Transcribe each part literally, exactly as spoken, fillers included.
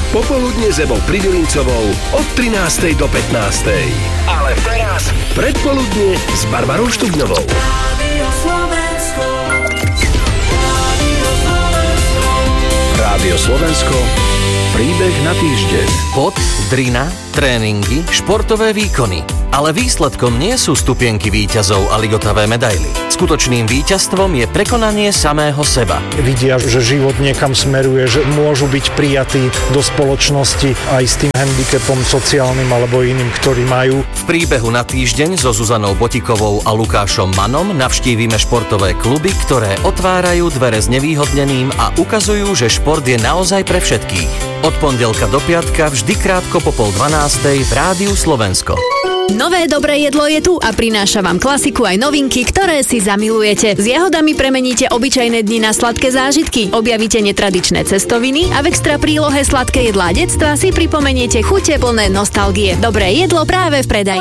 Popoludne s Evou Pridilincovou od trinástej do pätnástej. Ale teraz predpoludne s Barbarou Štubňovou. Rádio Slovensko, príbeh na týždeň. Pot, drina, tréningy, športové výkony. Ale výsledkom nie sú stupienky víťazov a ligotavé medaily. Skutočným víťazstvom je prekonanie samého seba. Vidia, že život niekam smeruje, že môžu byť prijatí do spoločnosti aj s tým handicapom sociálnym alebo iným, ktorý majú. V príbehu na týždeň so Zuzanou Botikovou a Lukášom Manom navštívime športové kluby, ktoré otvárajú dvere znevýhodneným a ukazujú, že šport je naozaj pre všetkých. Od pondelka do piatka vždy krátko po pol dvanástej v Rádiu Slovensko. Nové dobré jedlo je tu a prináša vám klasiku aj novinky, ktoré si zamilujete. S jahodami premeníte obyčajné dni na sladké zážitky, objavíte netradičné cestoviny a v extra prílohe sladké jedlá detstva si pripomeniete chute plné nostalgie. Dobré jedlo práve v predaji.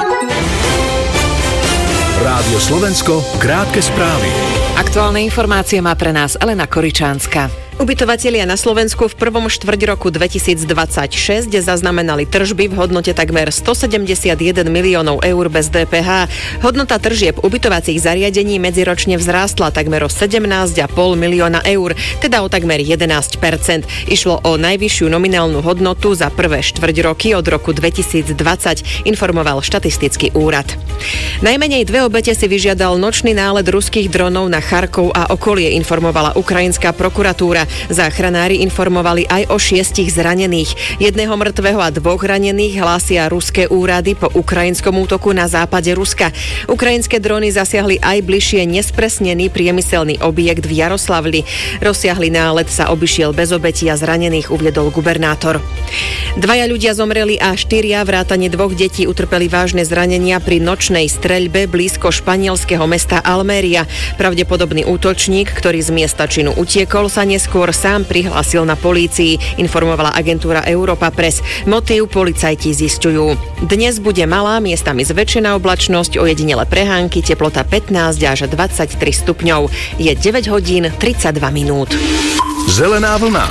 Rádio Slovensko, krátke správy. Aktuálne informácie má pre nás Elena Koričánska. Ubytovatelia na Slovensku v prvom štvrť roku dvetisícdvadsaťšesť zaznamenali tržby v hodnote takmer stosedemdesiatjeden miliónov eur bez dé pé há. Hodnota tržieb ubytovacích zariadení medziročne vzrástla takmer o sedemnásť celá päť milióna eur, teda o takmer jedenásť percent. Išlo o najvyššiu nominálnu hodnotu za prvé štvrť roky od roku dvetisícdvadsať, informoval štatistický úrad. Najmenej dve obete si vyžiadal nočný nálet ruských dronov na Charkov a okolie, informovala ukrajinská prokuratúra. Záchranári informovali aj o šiestich zranených. Jedného mŕtvého a dvoch ranených hlásia ruské úrady po ukrajinskom útoku na západe Ruska. Ukrajinské drony zasiahli aj bližšie nespresnený priemyselný objekt v Jaroslavli. Rozsiahly nálet sa obišiel bez obetí a zranených, uviedol gubernátor. Dvaja ľudia zomreli a štyria vrátane dvoch detí utrpeli vážne zranenia pri nočnej streľbe blízko španielského mesta Alméria. Pravdepodobný útočník, ktorý z miesta činu utiekol, sa neskôr sám prihlásil na polícii, informovala agentúra Europa Press. Motív policajti zisťujú. Dnes bude malá, miestami zväčšená oblačnosť, ojedinele prehánky, teplota pätnásť až dvadsaťtri stupňov. Je deväť hodín tridsaťdva minút. Zelená vlna.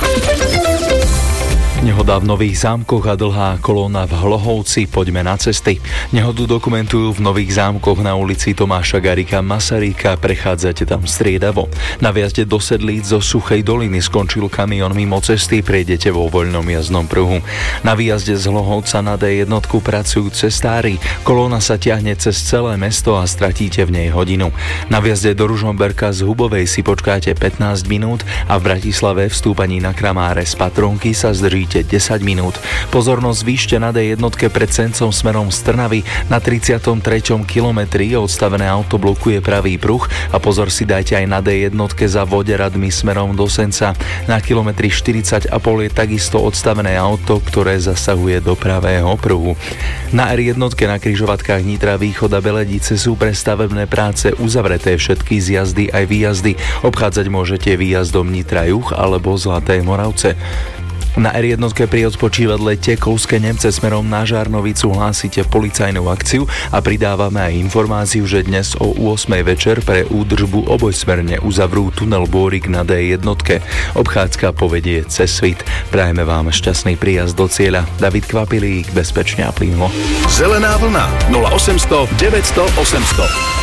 Nehoda v Nových Zámkoch a dlhá kolóna v Hlohovci. Poďme na cesty. Nehodu dokumentujú v Nových Zámkoch na ulici Tomáša Garrigua Masaryka. Prechádzate tam striedavo. Na viazde do Sedlíc zo Suchej doliny skončil kamión mimo cesty. Prejdete vo voľnom jazdnom pruhu. Na výjazde z Hlohovca na dé jeden pracujú cestári. Kolóna sa ťahne cez celé mesto a stratíte v nej hodinu. Na viazde do Ružomberka z Hubovej si počkáte pätnásť minút a v Bratislave v stúpaní na Kramáre z Patronky sa zdrží desať minút. Pozornosť zvýšte na dé jeden pred Sencom smerom z Trnavy. Na tridsiatom treťom kilometri odstavené auto blokuje pravý pruh a pozor si dajte aj na dé jeden za Voderadmi smerom do Senca. Na kilometri štyridsať a pol je takisto odstavené auto, ktoré zasahuje do pravého pruhu. Na er jeden na križovatkách Nitra Východ a Beledice sú pre stavebné práce uzavreté všetky zjazdy aj výjazdy. Obchádzať môžete výjazdom Nitra Juh alebo Zlaté Moravce. Na er jeden pri odpočívadle Tekovské Nemce smerom na Žarnovicu hlásite policajnú akciu a pridávame aj informáciu, že dnes o ôsmej večer pre údržbu obojsmerne uzavrú tunel Bórik na dé jeden. Obchádzka povedie cez Svit. Prajeme vám šťastný príjazd do cieľa. David Kvapilík, bezpečne a plynulo. Zelená vlna nula osemsto deväťsto osemsto.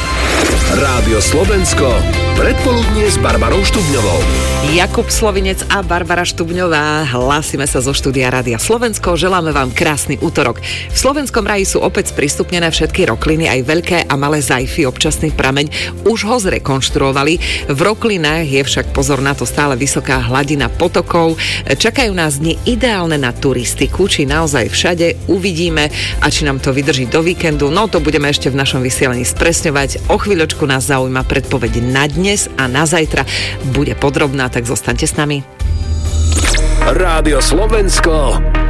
Rádio Slovensko, predpoludnie s Barbarou Štubňovou. Jakub Slovinec a Barbara Štubňová, hlásime sa zo štúdia Rádia Slovensko, želáme vám krásny útorok. V Slovenskom raji sú opäť sprístupnené všetky rokliny, aj veľké a malé zajfy, občasný prameň. Už ho zrekonštruovali. V roklinách je však, pozor na to, stále vysoká hladina potokov. Čakajú nás dni ideálne na turistiku, či naozaj všade, uvidíme a či nám to vydrží do víkendu. No to budeme ešte v našom vysielaní spresňovať. O chvíľočku nás zaujíma predpoveď na dnes a na zajtra. Bude podrobná, tak zostaňte s nami. Rádio Slovensko,